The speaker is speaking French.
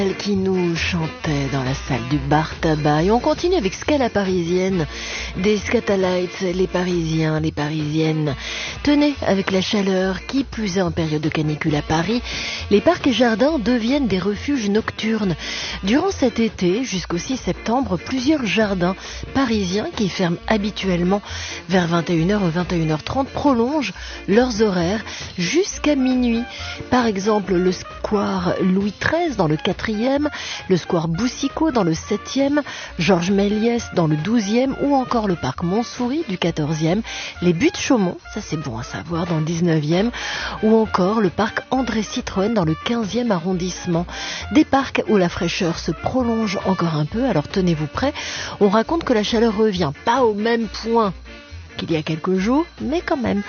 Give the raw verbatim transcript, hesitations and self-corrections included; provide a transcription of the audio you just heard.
Qui nous chantait dans la salle du bar tabac. Et on continue avec Scala parisienne, des Scatalites, les Parisiens, les Parisiennes. Tenez, avec la chaleur, qui plus est en période de canicule à Paris, les parcs et jardins deviennent des refuges nocturnes. Durant cet été, jusqu'au six septembre, plusieurs jardins parisiens qui ferment habituellement vers vingt et une heures ou vingt et une heures trente prolongent leurs horaires jusqu'à minuit. Par exemple, le square Louis treize dans le quatrième, le square Boussicot dans le septième, Georges Méliès dans le douzième ou encore le parc Montsouris du quatorzième, les Buttes-Chaumont, ça c'est bon à savoir, dans le dix-neuvième ou encore le parc André Citroën dans le quinzième arrondissement. Des parcs où la fraîcheur se prolonge encore un peu, alors tenez-vous prêts, on raconte que la chaleur revient pas au même point qu'il y a quelques jours, mais quand même.